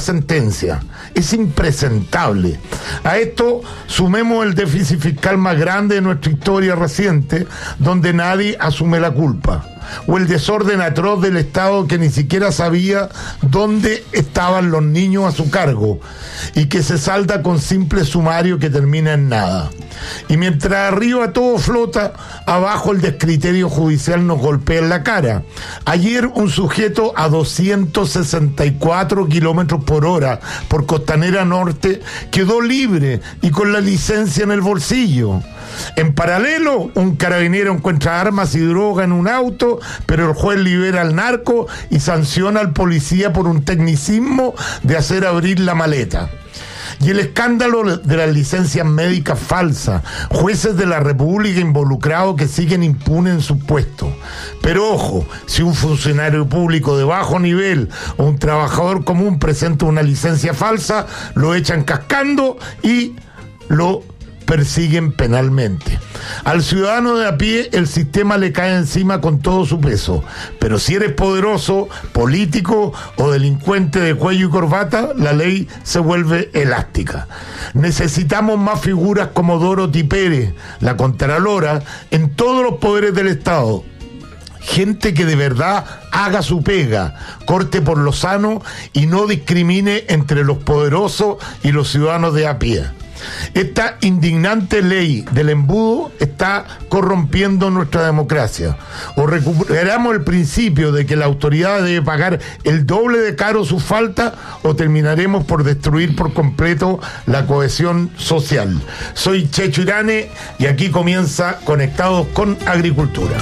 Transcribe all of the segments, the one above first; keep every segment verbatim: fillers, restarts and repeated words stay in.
sentencia. Es impresentable. A esto sumemos el déficit fiscal más grande de nuestra historia reciente, donde nadie asume la culpa, o el desorden atroz del Estado que ni siquiera sabía dónde estaban los niños a su cargo y que se salda con simple sumario que termina en nada. Y mientras arriba todo flota, abajo el descriterio judicial nos golpea en la cara. Ayer un sujeto a doscientos sesenta y cuatro kilómetros por hora por Costanera Norte quedó libre y con la licencia en el bolsillo. En paralelo, un carabinero encuentra armas y droga en un auto, pero el juez libera al narco y sanciona al policía por un tecnicismo de hacer abrir la maleta. Y el escándalo de las licencias médicas falsas, jueces de la República involucrados que siguen impunes en sus puestos. Pero ojo, si un funcionario público de bajo nivel o un trabajador común presenta una licencia falsa, lo echan cascando y lo persiguen penalmente. Al ciudadano de a pie el sistema le cae encima con todo su peso, pero si eres poderoso, político o delincuente de cuello y corbata, la ley se vuelve elástica. Necesitamos más figuras como Dorothy Pérez, la Contralora, en todos los poderes del Estado. Gente que de verdad haga su pega, corte por lo sano y no discrimine entre los poderosos y los ciudadanos de a pie. Esta indignante ley del embudo está corrompiendo nuestra democracia. O recuperamos el principio de que la autoridad debe pagar el doble de caro su falta, o terminaremos por destruir por completo la cohesión social. Soy Checho Irane y aquí comienza Conectados con Agricultura.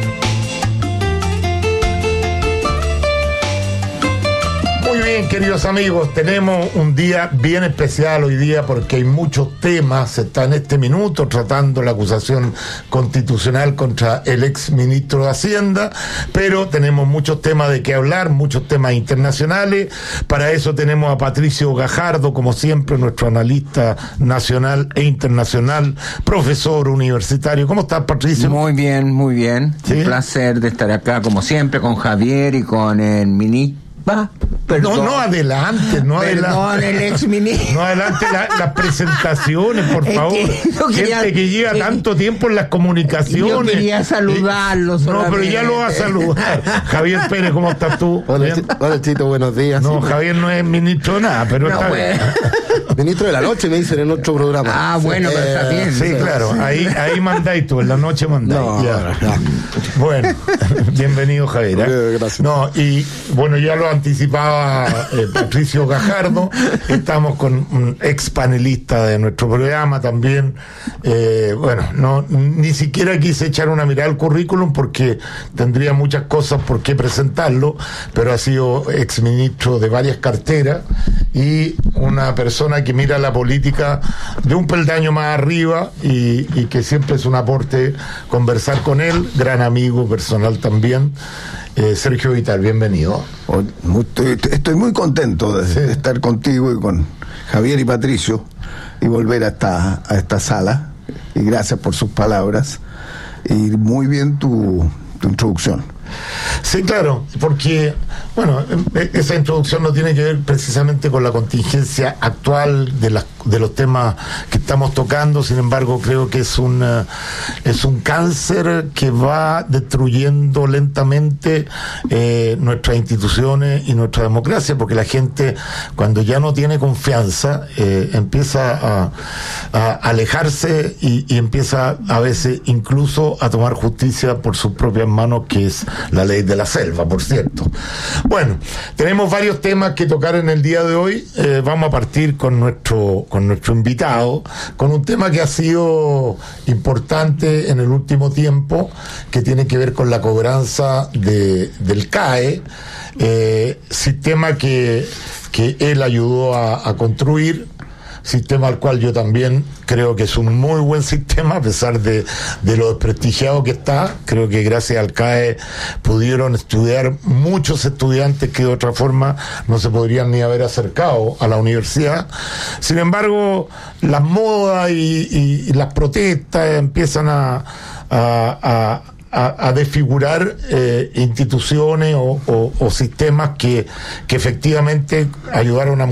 Muy bien, queridos amigos, tenemos un día bien especial hoy día porque hay muchos temas. Se está en este minuto tratando la acusación constitucional contra el ex ministro de Hacienda, pero tenemos muchos temas de qué hablar, muchos temas internacionales. Para eso tenemos a Patricio Gajardo, como siempre, nuestro analista nacional e internacional, profesor universitario. ¿Cómo estás, Patricio? Muy bien, muy bien. ¿Sí? Un placer de estar acá, como siempre, con Javier y con el ministro. Va, no, no adelante, no adelante. el ex ministro. No adelante la, las presentaciones, por es favor. Que quería, Gente que lleva que, tanto tiempo en las comunicaciones. Yo quería saludarlos. No, pero ya lo va a saludar. Javier Pérez, ¿cómo estás tú? Hola, Chito, hola Chito, buenos días. No, sí, Javier no es ministro de nada, pero no, está bueno. bien. Ministro de la noche, me dicen en otro programa. Ah, bueno, sí, pero está bien. Sí, claro, ahí, ahí mandáis tú, en la noche mandáis. No, ya. no. Bueno, bienvenido, Javier. ¿eh? Gracias. No, y bueno, ya lo anticipaba eh, Patricio Gajardo. Estamos con un ex panelista de nuestro programa también. Eh, bueno, no ni siquiera quise echar una mirada al currículum porque tendría muchas cosas por qué presentarlo, pero ha sido ex ministro de varias carteras y una persona que mira la política de un peldaño más arriba y, y que siempre es un aporte conversar con él, gran amigo personal también. Eh, Sergio Vital, bienvenido. Estoy, estoy muy contento de, sí. de estar contigo y con Javier y Patricio y volver a esta, a esta sala, y gracias por sus palabras y muy bien tu, tu introducción. Sí, claro, porque, bueno, esa introducción no tiene que ver precisamente con la contingencia actual de, las, de los temas que estamos tocando. Sin embargo, creo que es un, uh, es un cáncer que va destruyendo lentamente eh, nuestras instituciones y nuestra democracia, porque la gente, cuando ya no tiene confianza, eh, empieza a, a alejarse y, y empieza a veces incluso a tomar justicia por sus propias manos, que es la ley de la selva, por cierto. Bueno, tenemos varios temas que tocar en el día de hoy. Eh, vamos a partir con nuestro con nuestro invitado, con un tema que ha sido importante en el último tiempo, que tiene que ver con la cobranza de, del C A E, eh, sistema que, que él ayudó a, a construir, sistema al cual yo también creo que es un muy buen sistema, a pesar de, de lo desprestigiado que está. Creo que gracias al C A E pudieron estudiar muchos estudiantes que de otra forma no se podrían ni haber acercado a la universidad. Sin embargo, las modas y, y, y las protestas empiezan a, a, a A, a desfigurar eh, instituciones o, o, o sistemas que, que efectivamente ayudaron a